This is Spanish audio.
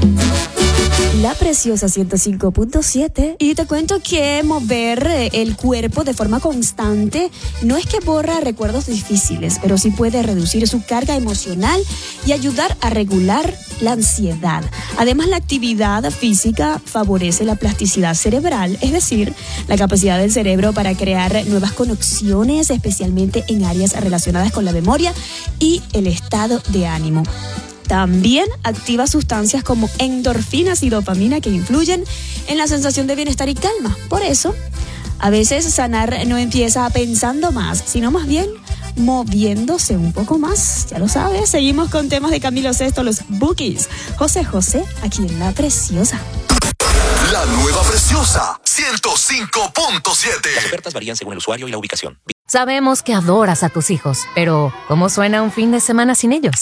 La Preciosa 105.7. Y te cuento que mover el cuerpo de forma constante no es que borra recuerdos difíciles, pero sí puede reducir su carga emocional y ayudar a regular la ansiedad. Además, la actividad física favorece la plasticidad cerebral, es decir, la capacidad del cerebro para crear nuevas conexiones, especialmente en áreas relacionadas con la memoria y el estado de ánimo. También activa sustancias como endorfinas y dopamina que influyen en la sensación de bienestar y calma. Por eso, a veces sanar no empieza pensando más, sino más bien moviéndose un poco más. Ya lo sabes, seguimos con temas de Camilo Sesto, los Bookies. José José, aquí en La Preciosa. La nueva Preciosa 105.7. Las ofertas varían según el usuario y la ubicación. Sabemos que adoras a tus hijos, pero ¿cómo suena un fin de semana sin ellos?